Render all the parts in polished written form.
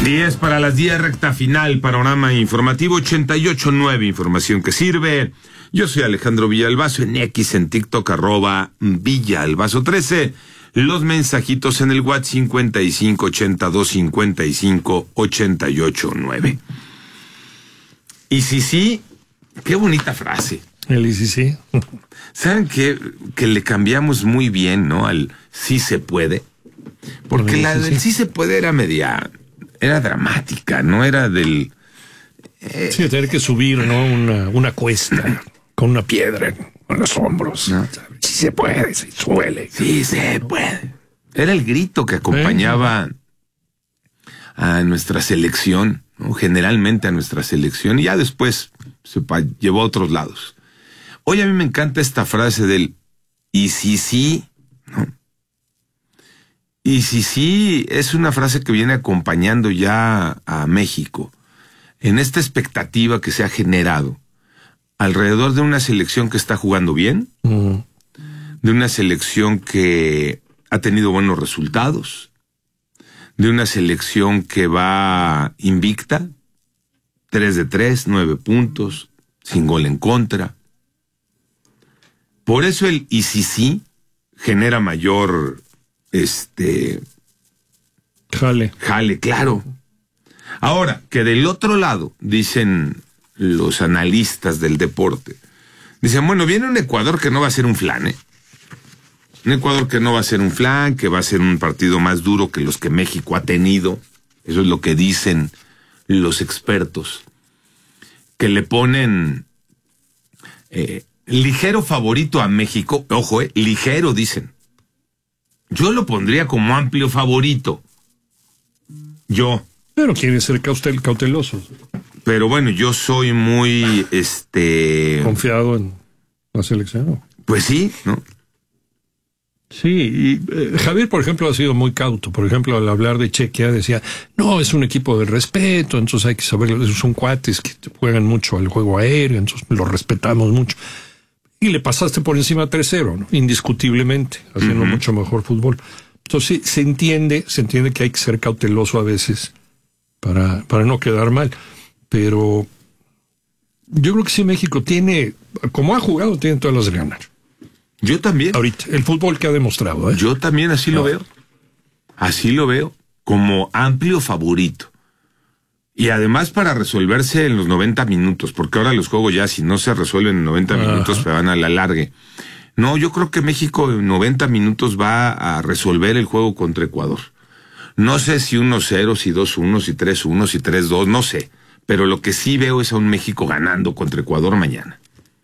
10 para las 10, recta final, panorama informativo 88.9, información que sirve. Yo soy Alejandro Villalbazo, en X, en TikTok, @Villalbazo13. Los mensajitos en el WhatsApp 55825588.9. Y sí, qué bonita frase. El y sí. ¿Saben qué? Que le cambiamos muy bien, ¿no? Al sí se puede. Porque la del sí se puede era dramática, no era del... Sí, tener que subir, ¿no? Una cuesta con una piedra en los hombros. No. Sí se puede, se suele. Sí se puede. Era el grito que acompañaba a nuestra selección, ¿no? Generalmente a nuestra selección, y ya después se llevó a otros lados. Hoy a mí me encanta esta frase del y sí, ¿no? Y sí, es una frase que viene acompañando ya a México en esta expectativa que se ha generado alrededor de una selección que está jugando bien, de una selección que ha tenido buenos resultados, de una selección que va invicta, 3-3, 9 puntos, sin gol en contra. Por eso el y sí genera mayor jale, claro. Ahora, que del otro lado, dicen los analistas del deporte, dicen, bueno, viene un Ecuador que no va a ser un flan, ¿eh? Un Ecuador que no va a ser un flan, que va a ser un partido más duro que los que México ha tenido. Eso es lo que dicen los expertos, que le ponen ligero favorito a México. Ojo, ligero, dicen. Yo lo pondría como amplio favorito. Yo. Pero quieren ser cautelosos. Pero bueno, yo soy muy, confiado en la selección. Pues sí, ¿no? Sí, y Javier, por ejemplo, ha sido muy cauto. Por ejemplo, al hablar de Chequia decía, no, es un equipo de respeto, entonces hay que saber, son cuates que juegan mucho al juego aéreo, entonces los respetamos mucho. Y le pasaste por encima 3-0, ¿no? Indiscutiblemente, haciendo mucho mejor fútbol. Entonces sí, se entiende que hay que ser cauteloso a veces para no quedar mal. Pero yo creo que sí, México tiene, como ha jugado, tiene todas las de ganar. Yo también. Ahorita, el fútbol que ha demostrado, ¿eh? Yo también así lo veo. Así lo veo, como amplio favorito. Y además para resolverse en los 90 minutos, porque ahora los juegos ya, si no se resuelven en 90 minutos, se van a la largue. No, yo creo que México en 90 minutos va a resolver el juego contra Ecuador. No sé si 1-0, si 2-1, si 3-1, si 3-2, no sé. Pero lo que sí veo es a un México ganando contra Ecuador mañana.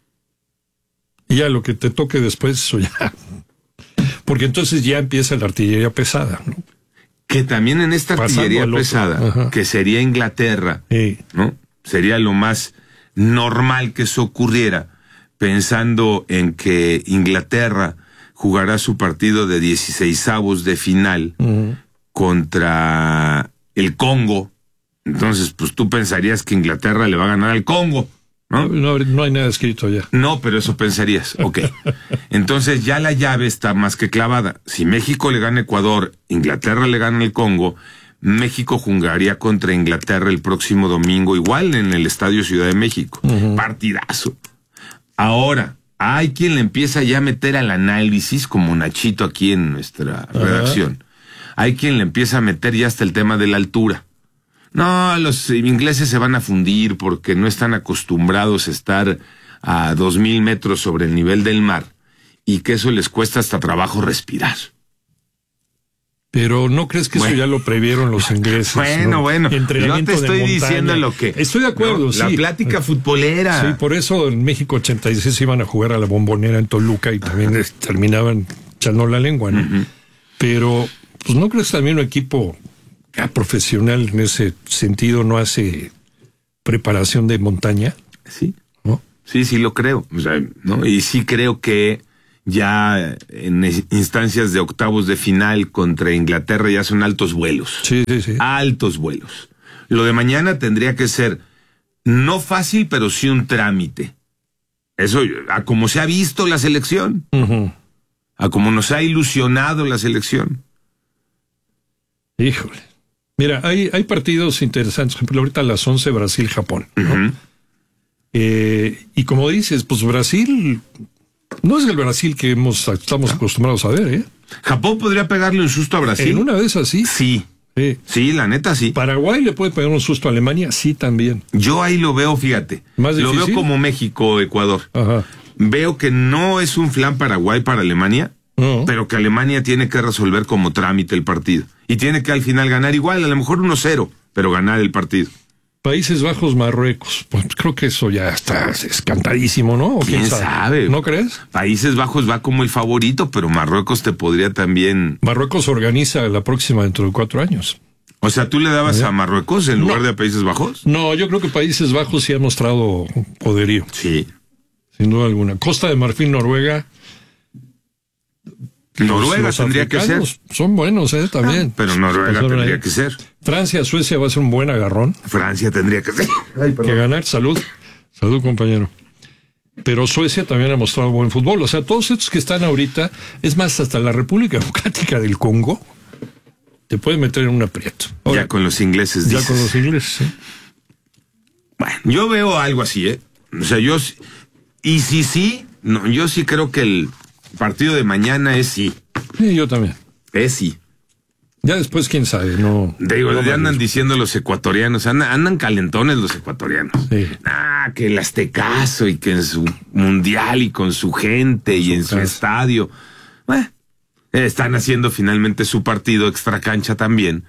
Y ya lo que te toque después, eso ya. Porque entonces ya empieza la artillería pesada, ¿no? Que también en esta artillería pesada, que sería Inglaterra, ¿no? Sería lo más normal que eso ocurriera, pensando en que Inglaterra jugará su partido de 16avos de final contra el Congo. Entonces, pues tú pensarías que Inglaterra le va a ganar al Congo, ¿no? No hay nada escrito ya. No, pero eso pensarías. Ok. Entonces ya la llave está más que clavada. Si México le gana a Ecuador, Inglaterra le gana al Congo, México jugaría contra Inglaterra el próximo domingo, igual en el Estadio Ciudad de México. Partidazo. Ahora, hay quien le empieza ya a meter al análisis, como Nachito aquí en nuestra redacción. Hay quien le empieza a meter ya hasta el tema de la altura. No, los ingleses se van a fundir porque no están acostumbrados a estar a 2,000 metros sobre el nivel del mar y que eso les cuesta hasta trabajo respirar. Pero ¿no crees que eso ya lo previeron los ingleses? Bueno, yo te estoy diciendo lo que... Estoy de acuerdo, ¿no? Sí. La plática futbolera. Sí, por eso en México 86 iban a jugar a la Bombonera en Toluca y también terminaban echando la lengua, ¿no? Pero, pues ¿no crees que también un equipo profesional en ese sentido no hace preparación de montaña? Sí, ¿no? Sí lo creo, o sea, ¿no? Y sí creo que ya en instancias de octavos de final contra Inglaterra ya son altos vuelos. Sí. Altos vuelos. Lo de mañana tendría que ser no fácil, pero sí un trámite. Eso, a como se ha visto la selección, a como nos ha ilusionado la selección. Híjole. Mira, hay partidos interesantes. Por ejemplo, ahorita a las 11 Brasil-Japón, ¿no? Uh-huh. Y como dices, pues Brasil no es el Brasil que estamos acostumbrados a ver, ¿eh? ¿Japón podría pegarle un susto a Brasil? En una vez así. Sí. Sí. Sí, la neta sí. ¿Paraguay le puede pegar un susto a Alemania? Sí, también. Yo ahí lo veo, fíjate. ¿Más difícil? Lo veo como México, Ecuador. Ajá. Veo que no es un flan Paraguay para Alemania, No. pero que Alemania tiene que resolver como trámite el partido. Y tiene que al final ganar igual, a lo mejor 1-0, pero ganar el partido. Países Bajos, Marruecos. Pues creo que eso ya está escantadísimo, ¿no? ¿O ¿Quién sabe? ¿No crees? Países Bajos va como el favorito, pero Marruecos te podría también... Marruecos organiza la próxima dentro de 4 años. O sea, ¿tú le dabas a Marruecos en lugar de a Países Bajos? No, yo creo que Países Bajos sí ha mostrado poderío. Sí. Sin duda alguna. Costa de Marfil, Noruega. Noruega Los tendría que ser. Son buenos, también. Pero Noruega tendría que ser. Francia, Suecia va a ser un buen agarrón. Francia tendría que ser. Ay, Que ganar. Salud. Salud, compañero. Pero Suecia también ha mostrado buen fútbol. O sea, todos estos que están ahorita, es más, hasta la República Democrática del Congo, te puede meter en un aprieto. Ahora, ya con los ingleses, dices. Ya con los ingleses, sí. Bueno, yo veo algo así, ¿eh? O sea, yo... Y no, yo sí creo que el partido de mañana es sí. Sí, yo también. Es sí. Ya después, quién sabe, no... Digo, no ya andan diciendo los ecuatorianos, andan calentones los ecuatorianos. Sí. Que el Aztecaso y que en su mundial y con su gente y en su estadio. Bueno, están haciendo finalmente su partido extra cancha también,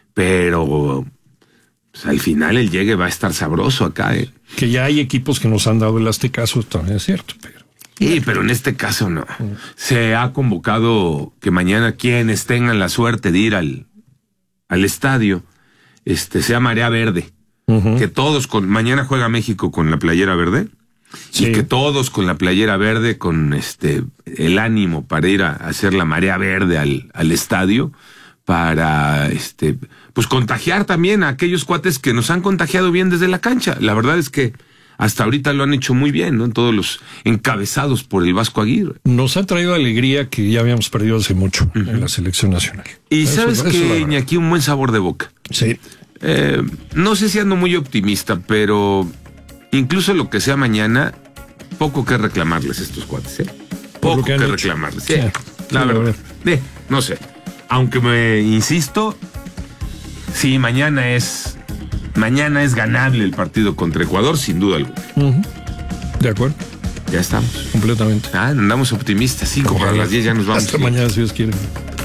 pero pues, al final el llegue va a estar sabroso acá, ¿eh? Que ya hay equipos que nos han dado el Aztecaso, también es cierto, pero... Sí, pero en este caso no. Se ha convocado que mañana quienes tengan la suerte de ir al estadio, sea marea verde. Uh-huh. Que todos mañana juega México con la playera verde. Sí. Y que todos con la playera verde, con el ánimo para ir a hacer la marea verde al estadio, para pues contagiar también a aquellos cuates que nos han contagiado bien desde la cancha. La verdad es que hasta ahorita lo han hecho muy bien, ¿no? Todos los encabezados por el Vasco Aguirre. Nos ha traído alegría que ya habíamos perdido hace mucho en la selección nacional. Y sabes que, Iñaki, un buen sabor de boca. Sí. No sé si ando muy optimista, pero incluso lo que sea mañana, poco que reclamarles a estos cuates, ¿eh? Poco que reclamarles. Sí, la verdad. No sé. Aunque insisto, sí, mañana es ganable el partido contra Ecuador, sin duda alguna. Uh-huh. De acuerdo. Ya estamos. Completamente. Andamos optimistas. 5 para las 10 ya nos vamos. Hasta mañana, si Dios quiere.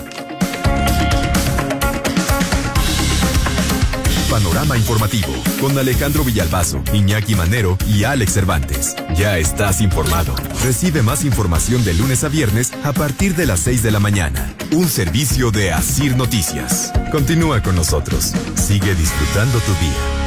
Panorama informativo con Alejandro Villalbazo, Iñaki Manero y Alex Cervantes. Ya estás informado. Recibe más información de lunes a viernes a partir de las 6 de la mañana. Un servicio de Asir Noticias. Continúa con nosotros. Sigue disfrutando tu día.